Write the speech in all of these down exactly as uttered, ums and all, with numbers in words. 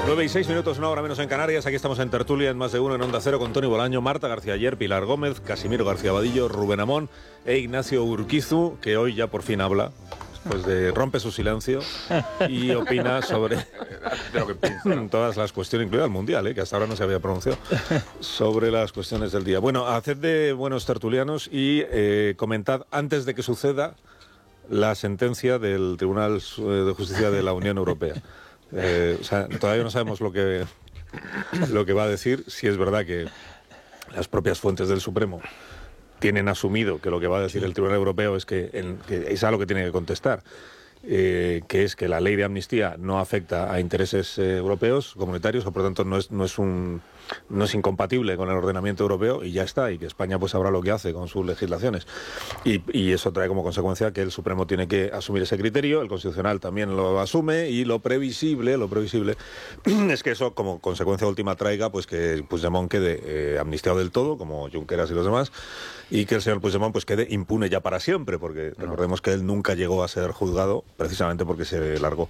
nueve y seis minutos, una hora menos en Canarias. Aquí estamos en Tertulia, en Más de Uno, en Onda Cero, con Tony Bolaño, Marta García Ayer, Pilar Gómez, Casimiro García Vadillo, Rubén Amón e Ignacio Urquizu, que hoy ya por fin habla, pues de rompe su silencio y opina sobre de lo que piensa. Todas las cuestiones, incluido el Mundial, ¿eh? Que hasta ahora no se había pronunciado, sobre las cuestiones del día. Bueno, haced de buenos tertulianos y eh, comentad antes de que suceda la sentencia del Tribunal de Justicia de la Unión Europea. Eh, o sea, todavía no sabemos lo que, lo que va a decir, si es verdad que las propias fuentes del Supremo tienen asumido que lo que va a decir el Tribunal Europeo es que, en, que es a lo que tiene que contestar, eh, que es que la ley de amnistía no afecta a intereses eh, europeos, comunitarios, o por lo tanto no es, no es un... no es incompatible con el ordenamiento europeo y ya está, y que España pues sabrá lo que hace con sus legislaciones. Y, y eso trae como consecuencia que el Supremo tiene que asumir ese criterio, el Constitucional también lo asume, y lo previsible, lo previsible es que eso como consecuencia última traiga pues que Puigdemont quede eh, amnistiado del todo, como Junqueras y los demás, y que el señor Puigdemont pues quede impune ya para siempre, porque no. recordemos que él nunca llegó a ser juzgado precisamente porque se largó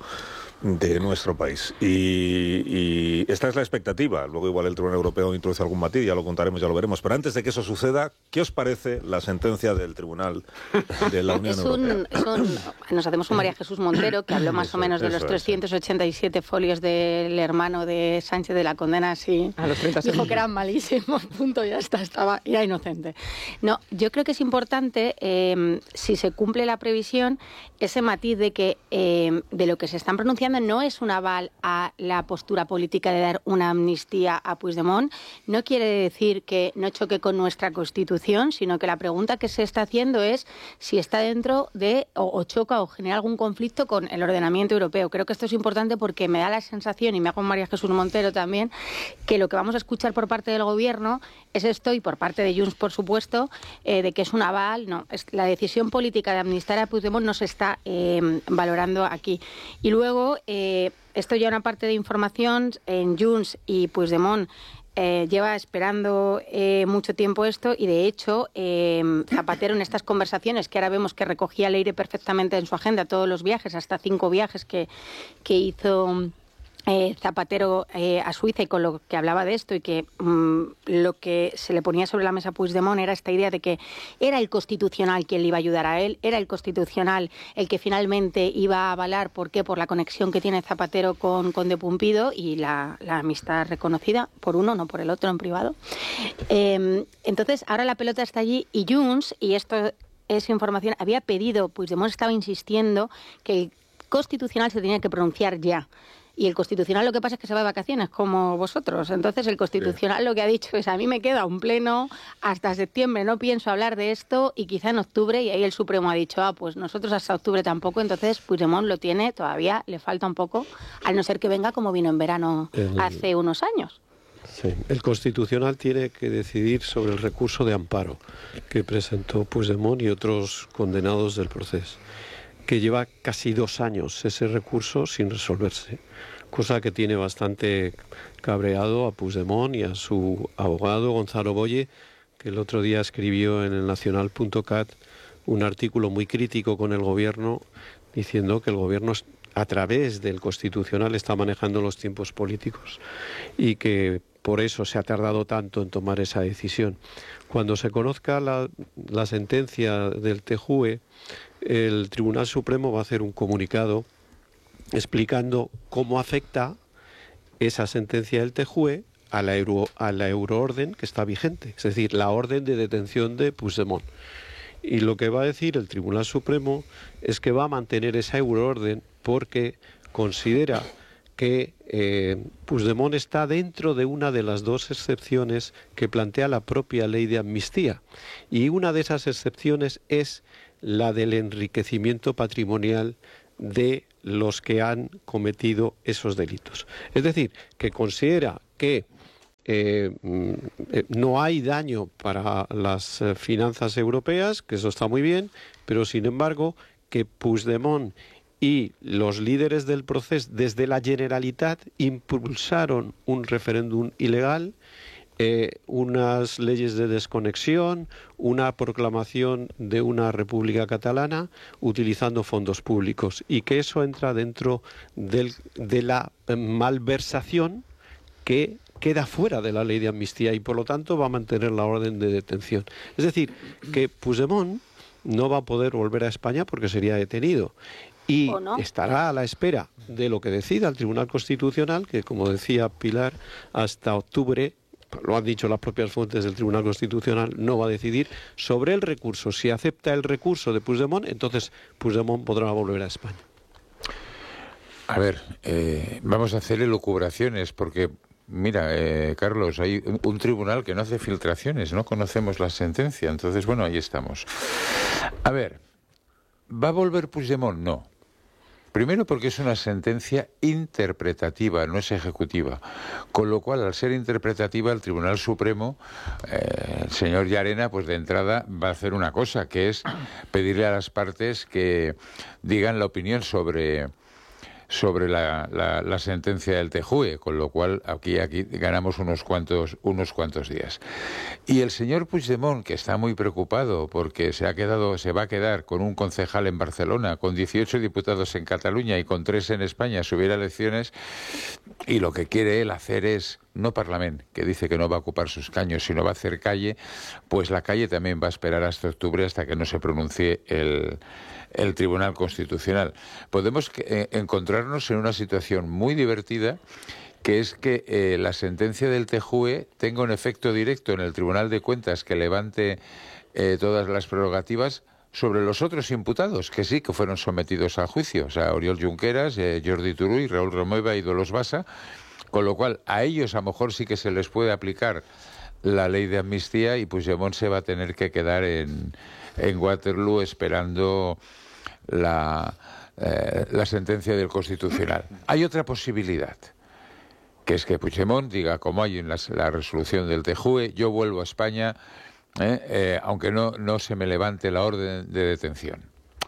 de nuestro país. Y, y esta es la expectativa. Luego igual el Tribunal Europeo introduce algún matiz, ya lo contaremos, ya lo veremos. Pero antes de que eso suceda, ¿qué os parece la sentencia del Tribunal de la Unión es un, Europea? Es un, nos hacemos un María Jesús Montero, que habló más eso, o menos de los trescientos ochenta y siete folios del hermano de Sánchez de la condena, así. A los treinta dijo que eran malísimos, punto, ya está, estaba, era inocente. No, yo creo que es importante, eh, si se cumple la previsión, ese matiz de que eh, de lo que se están pronunciando no es un aval a la postura política de dar una amnistía a Puigdemont, no quiere decir que no choque con nuestra Constitución, sino que la pregunta que se está haciendo es si está dentro de, o, o choca o genera algún conflicto con el ordenamiento europeo. Creo que esto es importante porque me da la sensación, y me hago María Jesús Montero también, que lo que vamos a escuchar por parte del Gobierno es esto, y por parte de Junts, por supuesto, eh, de que es un aval. No, es la decisión política de amnistiar a Puigdemont no se está eh, valorando aquí. Y luego, eh, esto ya una parte de información, en Junts y Puigdemont eh, lleva esperando eh, mucho tiempo esto, y de hecho eh, Zapatero en estas conversaciones, que ahora vemos que recogía Leire perfectamente en su agenda todos los viajes, hasta cinco viajes que, que hizo Eh, Zapatero eh, a Suiza, y con lo que hablaba de esto, y que mmm, lo que se le ponía sobre la mesa a Puigdemont era esta idea de que era el Constitucional quien le iba a ayudar a él, era el Constitucional el que finalmente iba a avalar. ¿Por qué? Por la conexión que tiene Zapatero con, con De Pumpido y la, la amistad reconocida por uno, no por el otro, en privado. Eh, entonces, ahora la pelota está allí, y Junts, y esto es información, había pedido, Puigdemont estaba insistiendo que el Constitucional se tenía que pronunciar ya. Y el Constitucional lo que pasa es que se va de vacaciones, como vosotros. Entonces el Constitucional lo que ha dicho es: a mí me queda un pleno hasta septiembre, no pienso hablar de esto, y quizá en octubre. Y ahí el Supremo ha dicho: ah, pues nosotros hasta octubre tampoco. Entonces Puigdemont lo tiene, todavía le falta un poco, al no ser que venga como vino en verano el, hace unos años. Sí, el Constitucional tiene que decidir sobre el recurso de amparo que presentó Puigdemont y otros condenados del proceso, que lleva casi dos años ese recurso sin resolverse, cosa que tiene bastante cabreado a Puigdemont y a su abogado Gonzalo Boye, que el otro día escribió en el nacional punto cat un artículo muy crítico con el Gobierno, diciendo que el Gobierno a través del Constitucional está manejando los tiempos políticos y que por eso se ha tardado tanto en tomar esa decisión. Cuando se conozca la, la sentencia del T J U E, el Tribunal Supremo va a hacer un comunicado explicando cómo afecta esa sentencia del T J U E a la, euro, a la euroorden que está vigente, es decir, la orden de detención de Puigdemont. Y lo que va a decir el Tribunal Supremo es que va a mantener esa euroorden porque considera que eh, Puigdemont está dentro de una de las dos excepciones que plantea la propia ley de amnistía. Y una de esas excepciones es la del enriquecimiento patrimonial de los que han cometido esos delitos. Es decir, que considera que eh, no hay daño para las eh, finanzas europeas, que eso está muy bien, pero sin embargo que Puigdemont y los líderes del proceso desde la Generalitat impulsaron un referéndum ilegal eh, unas leyes de desconexión, una proclamación de una república catalana utilizando fondos públicos, y que eso entra dentro del, de la malversación que queda fuera de la ley de amnistía y por lo tanto va a mantener la orden de detención. Es decir, que Puigdemont no va a poder volver a España porque sería detenido y ¿O no? estará a la espera de lo que decida el Tribunal Constitucional, que como decía Pilar, hasta octubre, lo han dicho las propias fuentes del Tribunal Constitucional, no va a decidir sobre el recurso. Si acepta el recurso de Puigdemont, entonces Puigdemont podrá volver a España. A ver, eh, vamos a hacer elucubraciones porque... Mira, eh, Carlos, hay un, un tribunal que no hace filtraciones, no conocemos la sentencia, entonces, bueno, ahí estamos. A ver, ¿va a volver Puigdemont? No. Primero porque es una sentencia interpretativa, no es ejecutiva. Con lo cual, al ser interpretativa, el Tribunal Supremo, eh, el señor Llarena, pues de entrada va a hacer una cosa, que es pedirle a las partes que digan la opinión sobre... sobre la, la, la sentencia del T J U E, con lo cual aquí, aquí ganamos unos cuantos, unos cuantos días. Y el señor Puigdemont, que está muy preocupado porque se ha quedado, se va a quedar con un concejal en Barcelona, con dieciocho diputados en Cataluña y con tres en España si hubiera elecciones, y lo que quiere él hacer es, no Parlamento, que dice que no va a ocupar sus escaños, sino va a hacer calle, pues la calle también va a esperar hasta octubre hasta que no se pronuncie el... el Tribunal Constitucional. Podemos eh, encontrarnos en una situación muy divertida, que es que eh, la sentencia del T J U E tenga un efecto directo en el Tribunal de Cuentas que levante eh, todas las prerrogativas sobre los otros imputados, que sí que fueron sometidos a juicio, o sea, Oriol Junqueras, eh, Jordi Turull, Raúl Romeva y Dolors Bassa, con lo cual a ellos a lo mejor sí que se les puede aplicar la ley de amnistía y Puigdemont se va a tener que quedar en, en Waterloo esperando la, eh, la sentencia del Constitucional. Hay otra posibilidad, que es que Puigdemont diga, como hay en la, la resolución del T J U E, yo vuelvo a España, eh, eh, aunque no, no se me levante la orden de detención.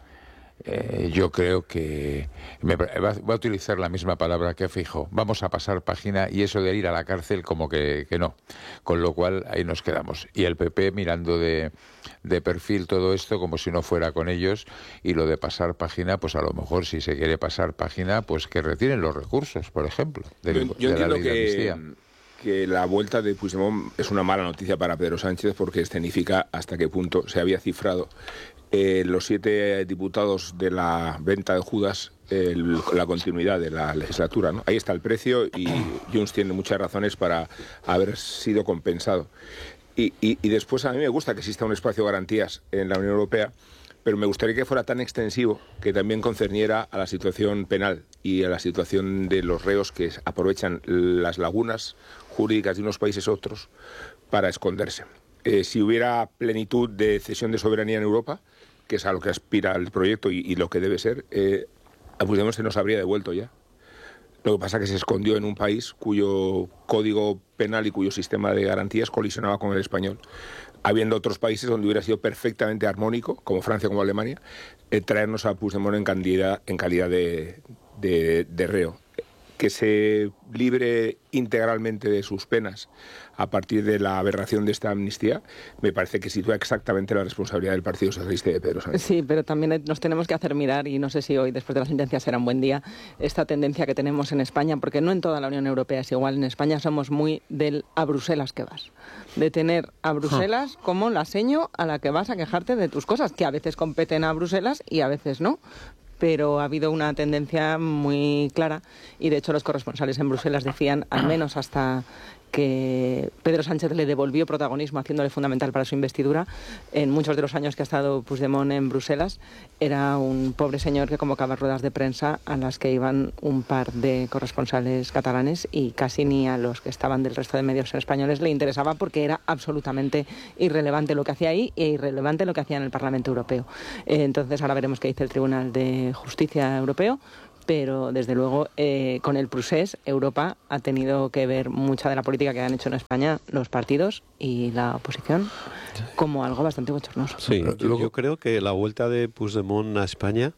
Eh, yo creo que me, va, va a utilizar la misma palabra que Feijóo. Vamos a pasar página y eso de ir a la cárcel como que, que no. Con lo cual ahí nos quedamos. Y el P P mirando de, de perfil todo esto como si no fuera con ellos, y lo de pasar página, pues a lo mejor si se quiere pasar página, pues que retiren los recursos, por ejemplo, de, yo, yo de la ley que... de amnistía. que la vuelta de Puigdemont es una mala noticia para Pedro Sánchez porque escenifica hasta qué punto se había cifrado eh, los siete diputados de la venta de Judas, el, la continuidad de la legislatura, ¿no? Ahí está el precio y Junts tiene muchas razones para haber sido compensado. Y, y, y después a mí me gusta que exista un espacio de garantías en la Unión Europea, pero me gustaría que fuera tan extensivo que también concerniera a la situación penal y a la situación de los reos que aprovechan las lagunas jurídicas de unos países a otros para esconderse. Eh, si hubiera plenitud de cesión de soberanía en Europa, que es a lo que aspira el proyecto y, y lo que debe ser, eh, a Puigdemont se nos habría devuelto ya. Lo que pasa es que se escondió en un país cuyo código penal y cuyo sistema de garantías colisionaba con el español, habiendo otros países donde hubiera sido perfectamente armónico, como Francia, como Alemania, eh, traernos a Puigdemont en calidad, en calidad de, de, de reo. Que se libre integralmente de sus penas a partir de la aberración de esta amnistía, me parece que sitúa exactamente la responsabilidad del Partido Socialista y de Pedro Sánchez. Sí, pero también nos tenemos que hacer mirar, y no sé si hoy, después de la sentencia, será un buen día, esta tendencia que tenemos en España, porque no en toda la Unión Europea es igual. En España somos muy del a Bruselas que vas, de tener a Bruselas como la seño a la que vas a quejarte de tus cosas, que a veces competen a Bruselas y a veces no. Pero ha habido una tendencia muy clara y de hecho los corresponsales en Bruselas decían, al menos hasta que Pedro Sánchez le devolvió protagonismo haciéndole fundamental para su investidura, en muchos de los años que ha estado Puigdemont en Bruselas, era un pobre señor que convocaba ruedas de prensa a las que iban un par de corresponsales catalanes y casi ni a los que estaban del resto de medios españoles le interesaba, porque era absolutamente irrelevante lo que hacía ahí e irrelevante lo que hacía en el Parlamento Europeo. Entonces ahora veremos qué dice el Tribunal de Justicia Europeo, pero desde luego eh, con el procés Europa ha tenido que ver mucha de la política que han hecho en España los partidos y la oposición como algo bastante bochornoso. Sí, yo, yo creo que la vuelta de Puigdemont a España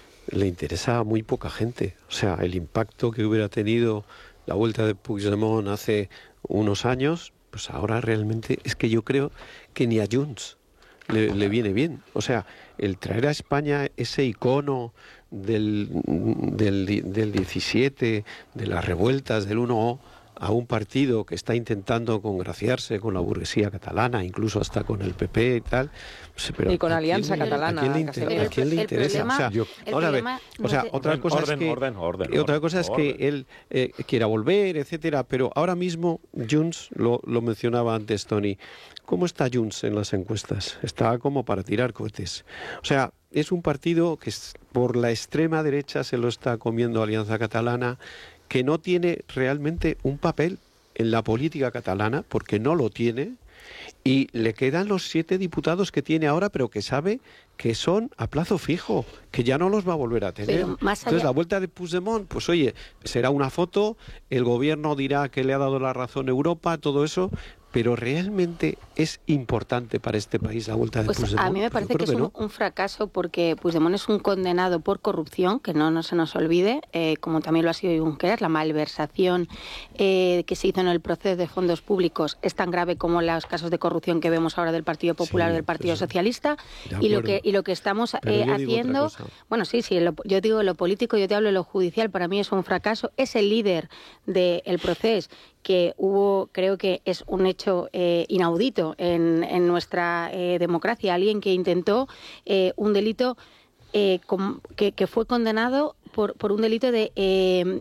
le interesa a muy poca gente. O sea, el impacto que hubiera tenido la vuelta de Puigdemont hace unos años pues ahora realmente es que yo creo que ni a Junts le, le viene bien. O sea, el traer a España ese icono del, del, del diecisiete, de las revueltas del uno O, a un partido que está intentando congraciarse con la burguesía catalana, incluso hasta con el P P y tal. Pues, pero y con Alianza quién, Catalana. ¿A quién le, inter ¿a quién le interesa? Problema, o sea, yo, ahora, problema, o sea no otra orden, cosa orden, es que, orden, orden, eh, otra cosa es orden. que él eh, quiera volver, etcétera, pero ahora mismo Junts, lo, lo mencionaba antes Tony, ¿cómo está Junts en las encuestas? Está como para tirar cohetes. O sea, es un partido que por la extrema derecha se lo está comiendo Alianza Catalana, que no tiene realmente un papel en la política catalana, porque no lo tiene, y le quedan los siete diputados que tiene ahora, pero que sabe que son a plazo fijo, que ya no los va a volver a tener. Más allá... Entonces, la vuelta de Puigdemont, pues oye, será una foto, el gobierno dirá que le ha dado la razón Europa, todo eso, pero realmente es importante para este país la vuelta de pues Puigdemont. A mí me parece que, que es que un, un fracaso, porque Puigdemont es un condenado por corrupción, que no, no se nos olvide, eh, como también lo ha sido Junqueras. La malversación eh, que se hizo en el proceso de fondos públicos es tan grave como los casos de corrupción que vemos ahora del Partido Popular o sí, del Partido pues, Socialista. Y lo que y lo que estamos eh, haciendo, bueno, sí, sí, lo, yo digo lo político, yo te hablo de lo judicial, para mí es un fracaso. Es el líder del proceso, que hubo, creo que es un hecho eh, inaudito en, en nuestra eh, democracia, alguien que intentó eh, un delito eh, com, que, que fue condenado por, por un delito de eh,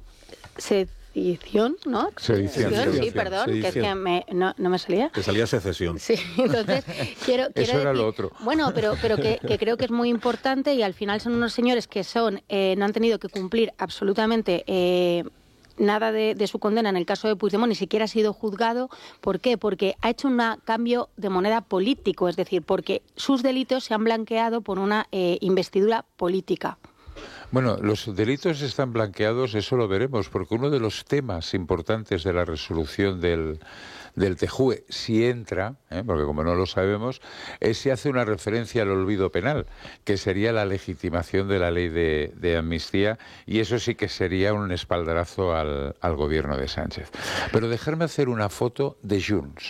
sedición, ¿no? Sedición, sedición, sedición, sí, perdón, sedición. que es que me, no, no me salía. Te salía secesión. Sí, entonces quiero, quiero Eso decir, era lo otro. Bueno, pero, pero que, que creo que es muy importante, y al final son unos señores que son eh, no han tenido que cumplir absolutamente eh, nada de, de su condena en el caso de Puigdemont, ni siquiera ha sido juzgado. ¿Por qué? Porque ha hecho un cambio de moneda político, es decir, porque sus delitos se han blanqueado por una eh, investidura política. Bueno, los delitos están blanqueados, eso lo veremos, porque uno de los temas importantes de la resolución del, del T J U E, si entra, ¿eh? porque como no lo sabemos, es si hace una referencia al olvido penal, que sería la legitimación de la ley de, de amnistía, y eso sí que sería un espaldarazo al, al gobierno de Sánchez. Pero dejarme hacer una foto de Junts.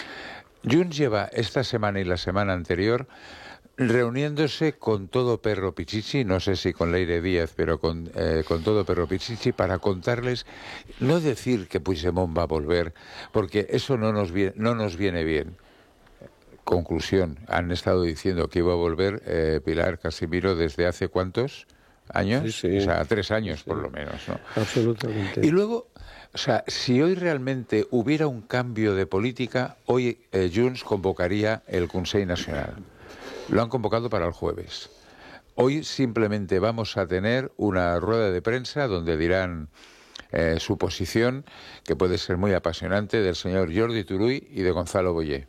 Junts lleva esta semana y la semana anterior reuniéndose con todo perro pichichi, no sé si con Leire Díaz, pero con, eh, con todo perro pichichi, para contarles, no decir que Puigdemont va a volver, porque eso no nos viene, no nos viene bien. Conclusión, han estado diciendo que iba a volver eh, Pilar Casimiro desde hace ¿cuántos años? Sí, sí. O sea, tres años sí, por lo menos, ¿no? Absolutamente. Y luego, o sea, si hoy realmente hubiera un cambio de política, hoy eh, Junts convocaría el Consell Nacional. Lo han convocado para el jueves. Hoy simplemente vamos a tener una rueda de prensa donde dirán eh, su posición, que puede ser muy apasionante, del señor Jordi Turull y de Gonzalo Boyer.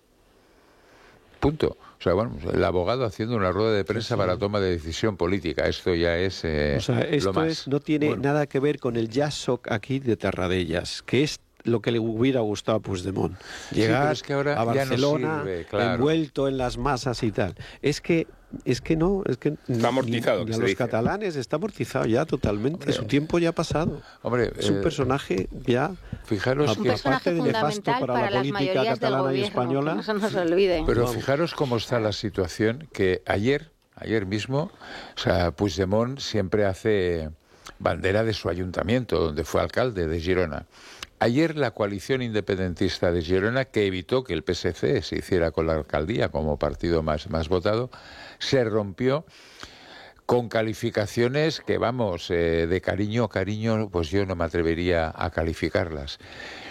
Punto. O sea, bueno, el abogado haciendo una rueda de prensa sí, sí. para toma de decisión política. Esto ya es eh, o sea, esto lo más. Es, no tiene bueno. nada que ver con el Jazzsoc aquí de Tarradellas, que es lo que le hubiera gustado a Puigdemont. Llegar sí, es que ahora a Barcelona, no sirve, claro. envuelto en las masas y tal. Es que es que no, es que está amortizado. Ni, que ni se a los dice. catalanes está amortizado ya totalmente. Hombre, su tiempo ya ha pasado. Hombre, es un eh, personaje ya. Fijaros un que personaje de fundamental para, para la las política mayorías del catalana y gobierno, española. que no se nos olvide. Pero Vamos. fijaros cómo está la situación, que ayer, ayer mismo, o sea, Puigdemont siempre hace bandera de su ayuntamiento, donde fue alcalde de Girona. Ayer la coalición independentista de Girona, que evitó que el P S C se hiciera con la alcaldía como partido más, más votado, se rompió con calificaciones que, vamos, eh, de cariño, cariño, pues yo no me atrevería a calificarlas.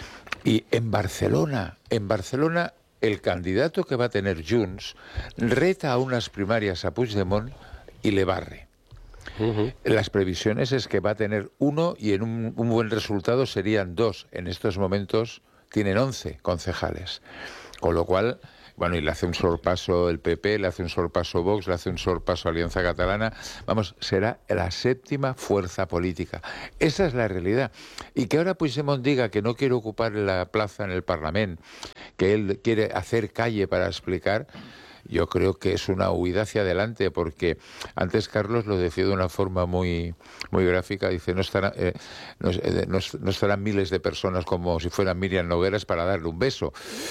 Y en Barcelona, en Barcelona, el candidato que va a tener Junts reta a unas primarias a Puigdemont y le barre. Uh-huh. Las previsiones es que va a tener uno y en un, un buen resultado serían dos. En estos momentos tienen once concejales. Con lo cual, bueno, y le hace un sorpaso el P P, le hace un sorpaso Vox, le hace un sorpaso Alianza Catalana. Vamos, será la séptima fuerza política. Esa es la realidad. Y que ahora Puigdemont diga que no quiere ocupar la plaza en el Parlamento, que él quiere hacer calle para explicar. yo creo que es una huida hacia adelante, porque antes Carlos lo decía de una forma muy muy gráfica, dice, no estarán, eh, no, eh, no, no estarán miles de personas como si fueran Miriam Nogueras para darle un beso.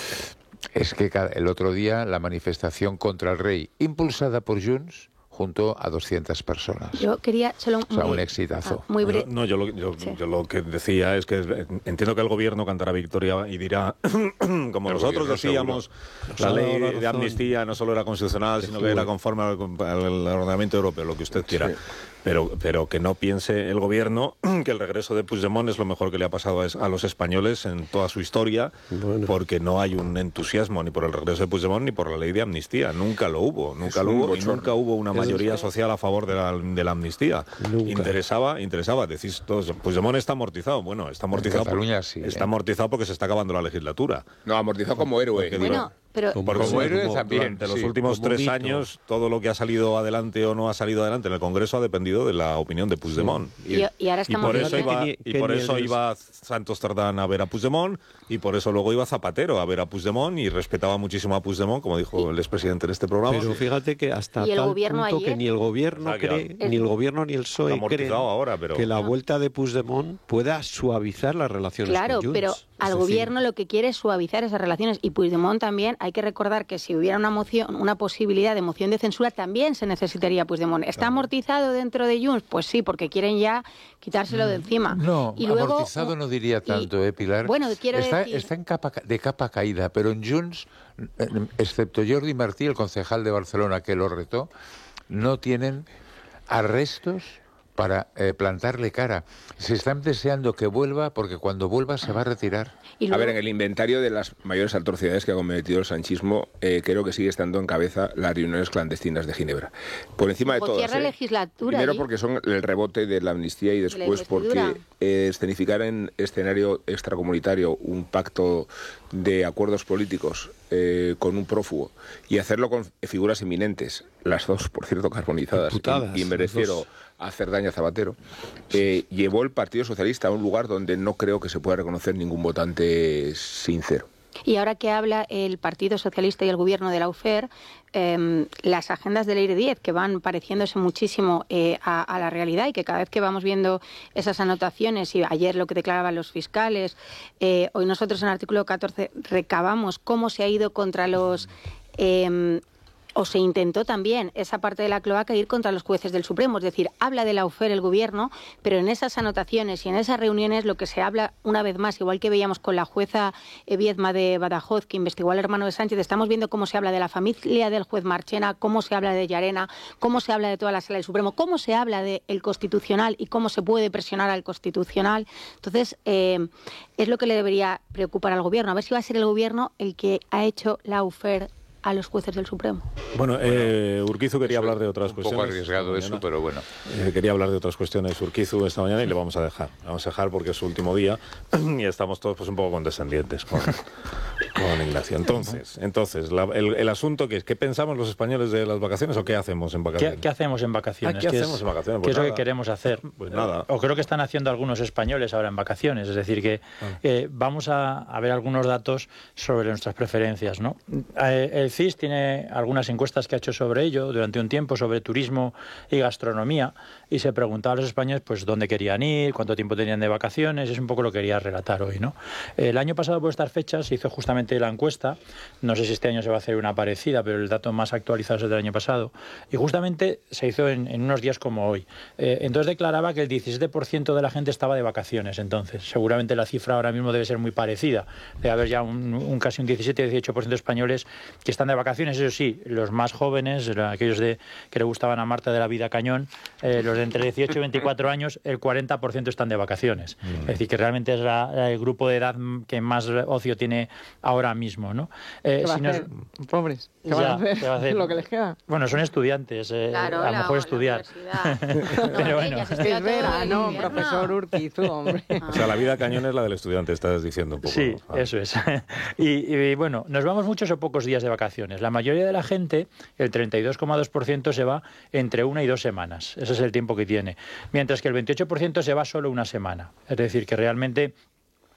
Es que el otro día la manifestación contra el rey, impulsada por Junts, junto a doscientas personas. Yo quería solo... O sea, muy, un exitazo. Ah, muy no, no, yo lo, yo, sí. yo lo que decía es que entiendo que el gobierno cantará victoria y dirá, como el nosotros decíamos, la ley de razón. amnistía no solo era constitucional, sino que era conforme al, al ordenamiento europeo, lo que usted quiera. Sí. Pero, pero que no piense el gobierno que el regreso de Puigdemont es lo mejor que le ha pasado a, a los españoles en toda su historia, bueno. porque no hay un entusiasmo ni por el regreso de Puigdemont ni por la ley de amnistía. Nunca lo hubo, nunca es lo hubo y nunca hubo una mayoría es... social a favor de la, de la amnistía. Nunca. Interesaba, interesaba. Decís todos, Puigdemont está amortizado. Bueno, está amortizado, por, sí, está eh. amortizado porque se está acabando la legislatura. No, amortizado como héroe. Bueno, pero... Como, como héroe como, también. Durante sí, los últimos como tres mito. años, todo lo que ha salido adelante o no ha salido adelante en el Congreso ha dependido de la opinión de Puigdemont. Sí. Y, y ahora estamos... Y por eso iba, que, y por eso iba Santos Tardán a ver a Puigdemont, y por eso luego iba Zapatero a ver a Puigdemont, y respetaba muchísimo a Puigdemont, como dijo el expresidente en este programa. Pero fíjate que hasta tal punto ayer? que ni el gobierno o sea, cree, el, ni el gobierno ni el P S O E creen ahora, pero... que la vuelta de Puigdemont pueda suavizar las relaciones claro, con Junts. Claro, pero al es gobierno decir, lo que quiere es suavizar esas relaciones, y Puigdemont también, hay que recordar que si hubiera una moción, una posibilidad de moción de censura, también se necesitaría Puigdemont. ¿Está claro. amortizado dentro de Junts? Pues sí, porque quieren ya quitárselo de encima. No, y luego, amortizado no diría tanto, y, ¿eh, Pilar? Bueno, quiero está, decir... Está en capa, de capa caída, pero en Junts, excepto Jordi Martí, el concejal de Barcelona que lo retó, no tienen arrestos para eh, plantarle cara. Se están deseando que vuelva, porque cuando vuelva se va a retirar. ¿Y luego? A ver, en el inventario de las mayores atrocidades que ha cometido el sanchismo, eh, creo que sigue estando en cabeza las reuniones clandestinas de Ginebra. Por encima de todas. ¿eh? Legislatura. Primero porque son el rebote de la amnistía, y después porque eh, escenificar en escenario extracomunitario un pacto de acuerdos políticos eh, con un prófugo, y hacerlo con figuras eminentes, las dos, por cierto, carbonizadas, y, y me refiero a hacer daño a Zapatero, eh, llevó el Partido Socialista a un lugar donde no creo que se pueda reconocer ningún votante sincero. Y ahora que habla el Partido Socialista y el Gobierno de la U F E R, eh, las agendas de Leire Díez, que van pareciéndose muchísimo eh, a, a la realidad, y que cada vez que vamos viendo esas anotaciones, y ayer lo que declaraban los fiscales, eh, hoy nosotros en el artículo catorce recabamos cómo se ha ido contra los... Eh, o se intentó también esa parte de la cloaca ir contra los jueces del Supremo. Es decir, habla de la U F E R el gobierno, pero en esas anotaciones y en esas reuniones lo que se habla una vez más, igual que veíamos con la jueza Viedma de Badajoz, que investigó al hermano de Sánchez, estamos viendo cómo se habla de la familia del juez Marchena, cómo se habla de Llarena, cómo se habla de toda la sala del Supremo, cómo se habla del Constitucional y cómo se puede presionar al Constitucional. Entonces, eh, es lo que le debería preocupar al gobierno. A ver si va a ser el gobierno el que ha hecho la U F E R a los jueces del Supremo. Bueno, eh, Urquizu quería hablar de otras un cuestiones. Un poco arriesgado eso, pero bueno. Eh, quería hablar de otras cuestiones Urquizu esta mañana, y le vamos a dejar. Le vamos a dejar porque es su último día y estamos todos pues un poco condescendientes con, con Ignacio. Entonces, entonces la, el, el asunto que es, ¿qué pensamos los españoles de las vacaciones o qué hacemos en vacaciones? ¿Qué, qué hacemos en vacaciones? Ah, ¿Qué, ¿Qué hacemos es, en vacaciones? Pues ¿Qué nada. es lo que queremos hacer? Pues nada. O creo que están haciendo algunos españoles ahora en vacaciones. Es decir, que ah. eh, vamos a, a ver algunos datos sobre nuestras preferencias, ¿no? Eh, el C I S tiene algunas encuestas que ha hecho sobre ello durante un tiempo, sobre turismo y gastronomía, y se preguntaba a los españoles pues dónde querían ir, cuánto tiempo tenían de vacaciones. Es un poco lo que quería relatar hoy, ¿no? El año pasado, por estas fechas, se hizo justamente la encuesta. No sé si este año se va a hacer una parecida, pero el dato más actualizado es el del año pasado, y justamente se hizo en, en unos días como hoy. Eh, entonces declaraba que el diecisiete por ciento de la gente estaba de vacaciones. Entonces seguramente la cifra ahora mismo debe ser muy parecida, debe haber ya un, un casi un diecisiete a dieciocho por ciento de españoles que están de vacaciones. Eso sí, los más jóvenes, aquellos de que le gustaban a Marta de la vida cañón, eh, los de entre dieciocho y veinticuatro años, el cuarenta por ciento están de vacaciones. Mm. Es decir, que realmente es la, el grupo de edad que más ocio tiene ahora mismo, ¿no? Eh, ¿Qué si nos... Pobres, ¿qué ya, van a hacer? ¿qué va a hacer? Lo que les queda. Bueno, son estudiantes, eh, claro, a lo mejor la, estudiar. La Pero bueno. Es verano, profesor Urquizu, hombre. O sea, la vida cañón es la del estudiante, estás diciendo un poco. Sí, ah. eso es. y, y bueno, nos vamos muchos o pocos días de vacaciones. La mayoría de la gente, el treinta y dos coma dos por ciento se va entre una y dos semanas. Ese es el tiempo que tiene. Mientras que el veintiocho por ciento se va solo una semana. Es decir, que realmente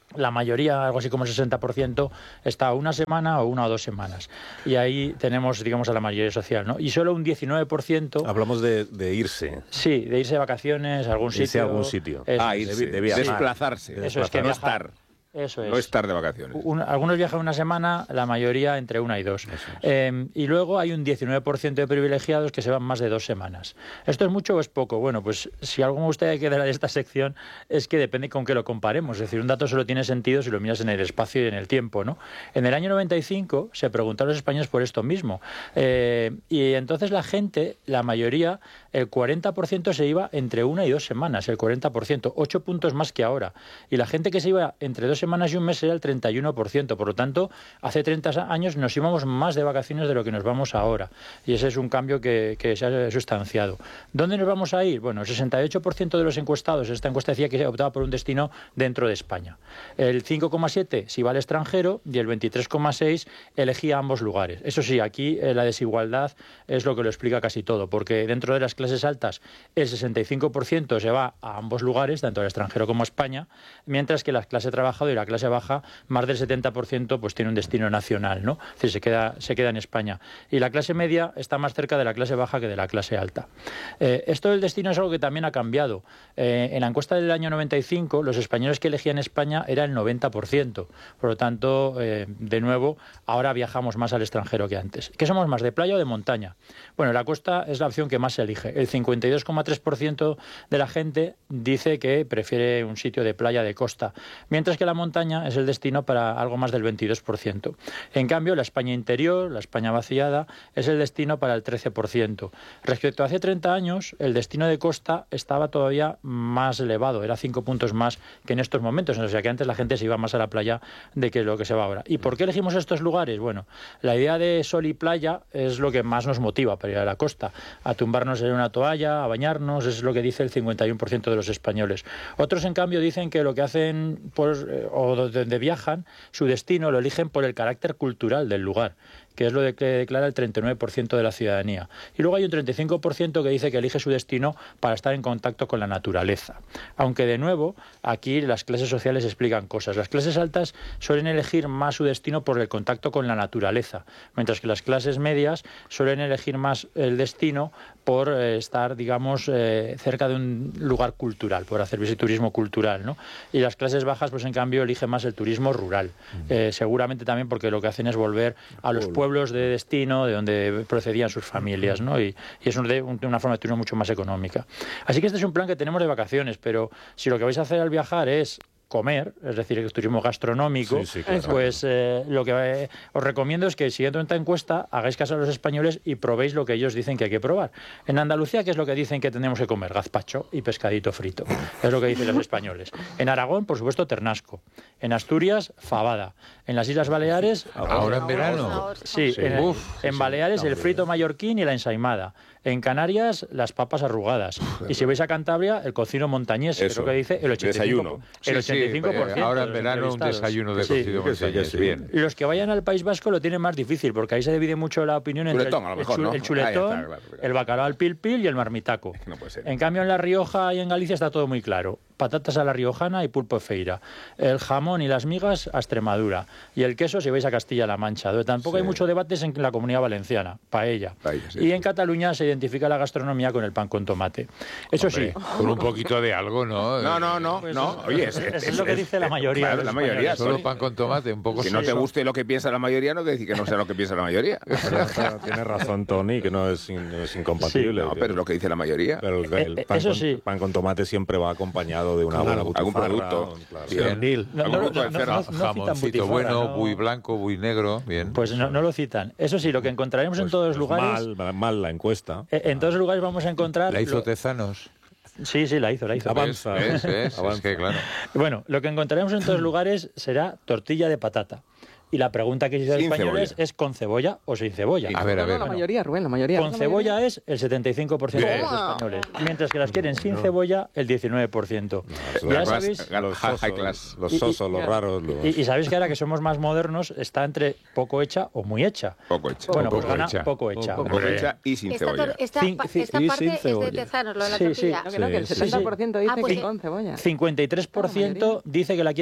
la mayoría, algo así como el sesenta por ciento, está una semana o una o dos semanas. Y ahí tenemos, digamos, a la mayoría social, ¿no? Y solo un diecinueve por ciento... Hablamos de, de irse. Sí, de irse de vacaciones a algún irse sitio. a algún sitio. Eso, Ah, irse, de, de viajar. desplazarse. Eso es, que no viajar. estar. Eso es. No estar de vacaciones. Un, algunos viajan una semana, la mayoría entre una y dos. Eh, y luego hay un diecinueve por ciento de privilegiados que se van más de dos semanas. ¿Esto es mucho o es poco? Bueno, pues si algo me gustaría quedar de esta sección es que depende con qué lo comparemos. Es decir, un dato solo tiene sentido si lo miras en el espacio y en el tiempo, ¿no? En el año noventa y cinco se preguntó a los españoles por esto mismo. Eh, y entonces la gente, la mayoría, el cuarenta por ciento se iba entre una y dos semanas, el cuarenta por ciento, ocho puntos más que ahora. Y la gente que se iba entre dos semanas y un mes era el treinta y uno por ciento. Por lo tanto, hace treinta años nos íbamos más de vacaciones de lo que nos vamos ahora. Y ese es un cambio que, que se ha sustanciado. ¿Dónde nos vamos a ir? Bueno, el sesenta y ocho por ciento de los encuestados, esta encuesta decía que se optaba por un destino dentro de España. El cinco coma siete por ciento si va al extranjero y el veintitrés coma seis por ciento elegía ambos lugares. Eso sí, aquí eh, la desigualdad es lo que lo explica casi todo, porque dentro de las clases altas el sesenta y cinco por ciento se va a ambos lugares, tanto al extranjero como a España, mientras que la clase trabajadora y la clase baja, más del setenta por ciento pues tiene un destino nacional, ¿no? Es decir, se queda, se queda en España. Y la clase media está más cerca de la clase baja que de la clase alta. Eh, esto del destino es algo que también ha cambiado. Eh, en la encuesta del año noventa y cinco, los españoles que elegían España era el noventa por ciento. Por lo tanto, eh, de nuevo, ahora viajamos más al extranjero que antes. ¿Qué somos más, de playa o de montaña? Bueno, la costa es la opción que más se elige. El cincuenta y dos coma tres por ciento de la gente dice que prefiere un sitio de playa, de costa, mientras que la montaña es el destino para algo más del veintidós por ciento. En cambio, la España interior, la España vaciada, es el destino para el trece por ciento. Respecto a hace treinta años, el destino de costa estaba todavía más elevado, era cinco puntos más que en estos momentos, o sea que antes la gente se iba más a la playa de que lo que se va ahora. ¿Y por qué elegimos estos lugares? Bueno, la idea de sol y playa es lo que más nos motiva para ir a la costa, a tumbarnos en una toalla, a bañarnos, es lo que dice el cincuenta y uno por ciento de los españoles. Otros, en cambio, dicen que lo que hacen pues, o donde viajan, su destino lo eligen por el carácter cultural del lugar, que es lo de que declara el treinta y nueve por ciento de la ciudadanía. Y luego hay un treinta y cinco por ciento que dice que elige su destino para estar en contacto con la naturaleza. Aunque, de nuevo, aquí las clases sociales explican cosas. Las clases altas suelen elegir más su destino por el contacto con la naturaleza, mientras que las clases medias suelen elegir más el destino por eh, estar, digamos, eh, cerca de un lugar cultural, por hacer turismo cultural, ¿no? Y las clases bajas, pues en cambio, eligen más el turismo rural. Eh, seguramente también porque lo que hacen es volver a los pueblos de destino, de donde procedían sus familias, ¿no? Y, y es un de, un, una forma de turismo mucho más económica. Así que este es un plan que tenemos de vacaciones, pero si lo que vais a hacer al viajar es comer, es decir, el turismo gastronómico, sí, sí, claro. pues eh, lo que eh, os recomiendo es que siguiendo esta encuesta hagáis caso a los españoles y probéis lo que ellos dicen que hay que probar. En Andalucía, ¿qué es lo que dicen que tenemos que comer? Gazpacho y pescadito frito. Es lo que dicen los españoles. En Aragón, por supuesto, ternasco. En Asturias, fabada. En las Islas Baleares... Ahora en verano. Sí, sí. En, Uf, en sí, Baleares, sí, el frito mallorquín y la ensaimada. En Canarias, las papas arrugadas. Y si vais a Cantabria, el cocido montañés, que es lo que dice el ochenta y cinco por ciento. Desayuno. El ochenta y cinco por ciento sí, ahora en verano un desayuno de cocido sí, montañés. Sí. Bien. Los que vayan al País Vasco lo tienen más difícil, porque ahí se divide mucho la opinión entre chuletón, a lo mejor, el, ¿no? el chuletón, ah, está, claro, claro. el bacalao al pil pil y el marmitaco. No puede ser. En cambio, en La Rioja y en Galicia está todo muy claro. Patatas a la riojana y pulpo feira. El jamón y las migas a Extremadura. Y el queso si vais a Castilla-La Mancha. Donde tampoco sí. hay mucho debates en la Comunidad Valenciana. Paella. Paella sí, y en sí. Cataluña se identifica la gastronomía con el pan con tomate. Eso Hombre, sí. Con un poquito de algo, ¿no? No, no, no. Pues no. Oye, es, es, es, es lo que dice la mayoría. Claro, la mayoría. Solo pan con tomate, un poco. Si no te guste lo que piensa la mayoría, no te decir que no sea lo que piensa la mayoría. Tiene razón Tony, que no es, in, es incompatible. Sí, no, pero es lo que dice la mayoría. Pero el, el pan, Eso con, sí. pan con tomate siempre va acompañado de una claro, buena algún producto. Claro. Bien. No, no, no, no, no, no jamoncito bueno, no. Buey blanco, buey negro, bien. Pues no, no lo citan. Eso sí, lo que encontraremos pues, en todos los pues lugares... Mal, mal la encuesta. En todos los lugares vamos a encontrar... ¿La hizo lo... Tezanos? Sí, sí, la hizo, la hizo. Avanza. ¿Ves? ¿Ves? Avanza. Es que, claro. Bueno, lo que encontraremos en todos los lugares será tortilla de patata. Y la pregunta que se hizo a los españoles es ¿con cebolla o sin cebolla? A ver, a ver. No, no, la mayoría, Rubén, la mayoría. Con la cebolla mayoría. es el setenta y cinco por ciento de los españoles. Mientras que las quieren sin no. cebolla, el diecinueve por ciento. No, ya sabéis... Los sosos, los, sosos, los raros... Los... Y, y sabéis que ahora que somos más modernos, está entre poco hecha o muy hecha. Poco hecha. Bueno, poco pues gana hecha. poco hecha. Poco, poco hecha y sin esta, cebolla. Esta, esta, esta parte es de Tezanos, lo de la sí, tortilla. Sí, no, que no, que el setenta por ciento sí, dice ah, pues que con cebolla. cincuenta y tres por ciento dice que la quiere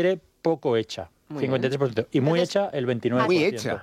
poco hecha. Muy cincuenta y tres por ciento. Y muy Entonces, hecha el veintinueve por ciento. Muy hecha.